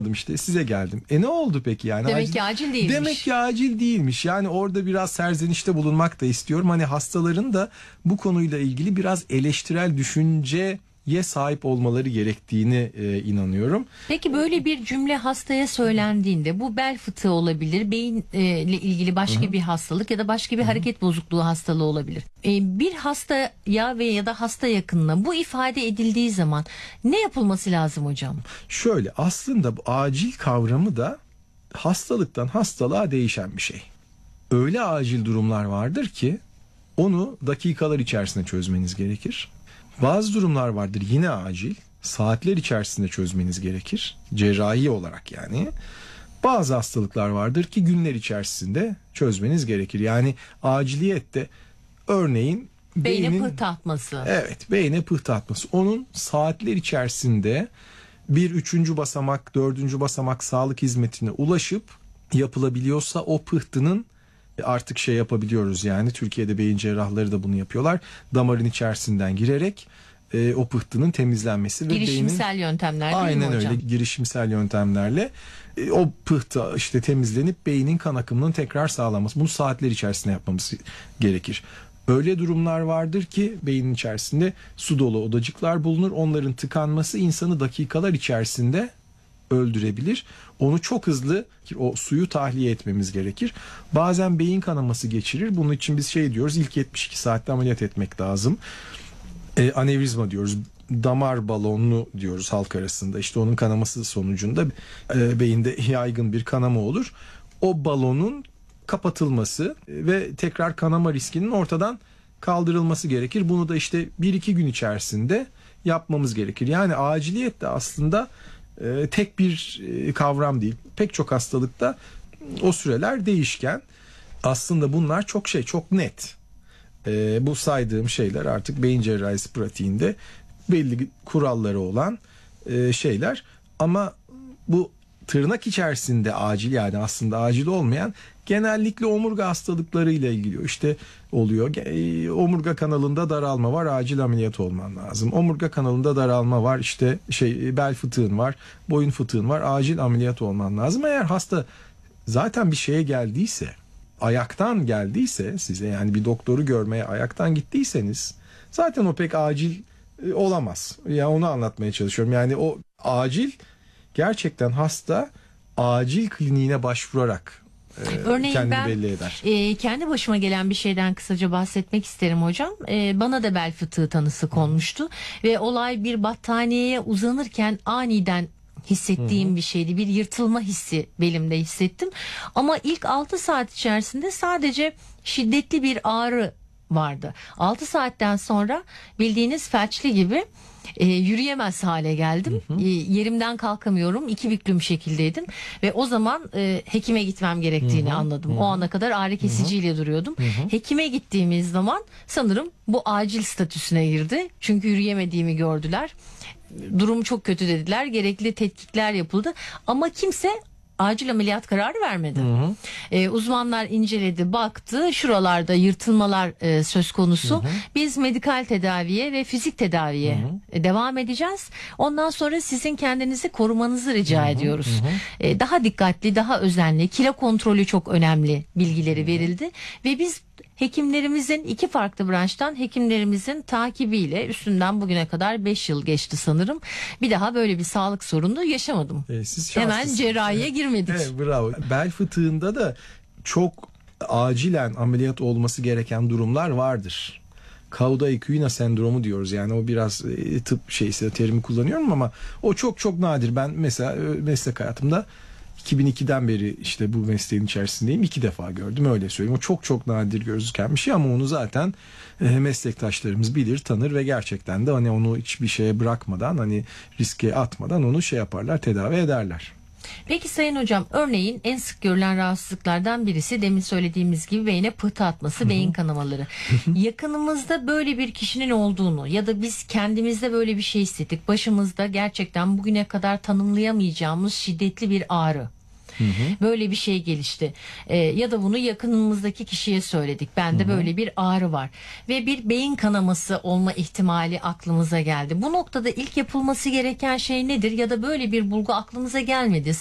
işte size geldim. Ne oldu peki yani? Demek ki acil değilmiş. Demek ki acil değilmiş. Yani orada biraz serzenişte bulunmak da istiyorum. Hani hastaların da bu konuyla ilgili biraz eleştirel düşünceye sahip olmaları gerektiğini inanıyorum. Peki böyle bir cümle hastaya söylendiğinde bu bel fıtığı olabilir, beyinle ilgili başka bir hastalık ya da başka bir hareket bozukluğu hastalığı olabilir. Bir hastaya ya da hasta yakınına bu ifade edildiği zaman ne yapılması lazım hocam? Şöyle, aslında bu acil kavramı da hastalıktan hastalığa değişen bir şey. Öyle acil durumlar vardır ki onu dakikalar içerisinde çözmeniz gerekir. Bazı durumlar vardır yine acil, saatler içerisinde çözmeniz gerekir, cerrahi olarak yani. Bazı hastalıklar vardır ki günler içerisinde çözmeniz gerekir. Yani aciliyette örneğin Beyne pıhtı atması. Evet, beyne pıhtı atması. Onun saatler içerisinde bir 3. basamak, 4. basamak sağlık hizmetine ulaşıp yapılabiliyorsa o pıhtının artık şey yapabiliyoruz yani. Türkiye'de beyin cerrahları da bunu yapıyorlar. Damarın içerisinden girerek o pıhtının temizlenmesi ve girişimsel yöntemler değil mi hocam? Aynen öyle, girişimsel yöntemlerle o pıhtı işte temizlenip beynin kan akımının tekrar sağlanması. Bunu saatler içerisinde yapmamız gerekir. Öyle durumlar vardır ki beynin içerisinde su dolu odacıklar bulunur. Onların tıkanması insanı dakikalar içerisinde öldürebilir. Onu çok hızlı o suyu tahliye etmemiz gerekir. Bazen beyin kanaması geçirir. Bunun için biz şey diyoruz, ilk 72 saatte ameliyat etmek lazım. Anevrizma diyoruz. Damar balonlu diyoruz halk arasında. İşte onun kanaması sonucunda beyinde yaygın bir kanama olur. O balonun kapatılması ve tekrar kanama riskinin ortadan kaldırılması gerekir. Bunu da işte 1-2 gün içerisinde yapmamız gerekir. Yani aciliyet de aslında tek bir kavram değil. Pek çok hastalıkta o süreler değişken. Aslında bunlar çok net. Bu saydığım şeyler artık beyin cerrahisi pratiğinde belli kuralları olan şeyler. Ama bu tırnak içerisinde acil, yani aslında acil olmayan, genellikle omurga hastalıklarıyla ilgili işte oluyor. Omurga kanalında daralma var, acil ameliyat olman lazım. Omurga kanalında daralma var, işte bel fıtığın var, boyun fıtığın var, acil ameliyat olman lazım. Eğer hasta zaten bir şeye geldiyse, ayaktan geldiyse size, yani bir doktoru görmeye ayaktan gittiyseniz zaten o pek acil olamaz. Ya onu anlatmaya çalışıyorum. Yani o acil gerçekten hasta acil kliniğine başvurarak örneğin kendini belli eder. Kendi başıma gelen bir şeyden kısaca bahsetmek isterim hocam. Bana da bel fıtığı tanısı konmuştu ve olay bir battaniyeye uzanırken aniden hissettiğim bir şeydi. Bir yırtılma hissi belimde hissettim. Ama ilk 6 saat içerisinde sadece şiddetli bir ağrı vardı. 6 saatten sonra bildiğiniz felçli gibi yürüyemez hale geldim. Yerimden kalkamıyorum. 2 büklüm şekildeydim. Ve o zaman hekime gitmem gerektiğini anladım. O ana kadar ağrı kesiciyle duruyordum. Hekime gittiğimiz zaman sanırım bu acil statüsüne girdi. Çünkü yürüyemediğimi gördüler. Durum çok kötü dediler. Gerekli tetkikler yapıldı. Ama kimse acil ameliyat kararı vermedi. Uzmanlar inceledi, baktı. Şuralarda yırtılmalar söz konusu. Biz medikal tedaviye ve fizik tedaviye devam edeceğiz. Ondan sonra sizin kendinizi korumanızı rica ediyoruz. Daha dikkatli, daha özenli, kilo kontrolü çok önemli bilgileri verildi. Ve biz hekimlerimizin, 2 farklı branştan hekimlerimizin takibiyle üstünden bugüne kadar 5 yıl geçti sanırım. Bir daha böyle bir sağlık sorunu yaşamadım. Hemen cerrahiye girmedik. Bravo. Bel fıtığında da çok acilen ameliyat olması gereken durumlar vardır. Cauda-Equina sendromu diyoruz. Yani o biraz tıp terimi kullanıyorum ama o çok nadir. Ben mesela meslek hayatımda 2002'den beri işte bu mesleğin içerisindeyim. 2 defa gördüm, öyle söyleyeyim. O çok nadir gözüken bir şey ama onu zaten meslektaşlarımız bilir, tanır ve gerçekten de hani onu hiçbir şeye bırakmadan, hani riske atmadan onu yaparlar, tedavi ederler. Peki Sayın Hocam, örneğin en sık görülen rahatsızlıklardan birisi demin söylediğimiz gibi beyne pıhtı atması, beyin kanamaları. Yakınımızda böyle bir kişinin olduğunu ya da biz kendimizde böyle bir şey hissettik. Başımızda gerçekten bugüne kadar tanımlayamayacağımız şiddetli bir ağrı. Böyle bir şey gelişti. Ya da bunu yakınımızdaki kişiye söyledik. Bende böyle bir ağrı var ve bir beyin kanaması olma ihtimali aklımıza geldi. Bu noktada ilk yapılması gereken şey nedir? Ya da böyle bir bulgu aklımıza gelmedi.